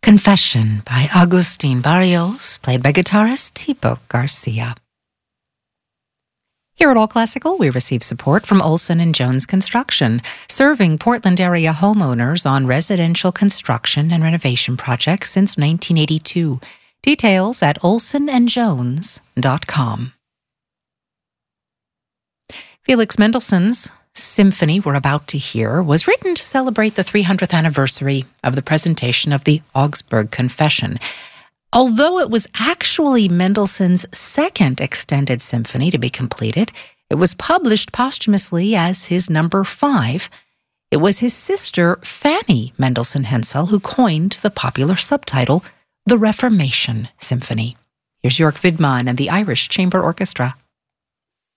Confession by Agustin Barrios, played by guitarist Tipo Garcia. Here at All Classical, we receive support from Olson & Jones Construction, serving Portland area homeowners on residential construction and renovation projects since 1982. Details at olsonandjones.com. Felix Mendelssohn's symphony we're about to hear was written to celebrate the 300th anniversary of the presentation of the Augsburg Confession. Although it was actually Mendelssohn's second extended symphony to be completed, it was published posthumously as his number 5. It was his sister, Fanny Mendelssohn Hensel, who coined the popular subtitle, The Reformation Symphony. Here's Jörg Widmann and the Irish Chamber Orchestra.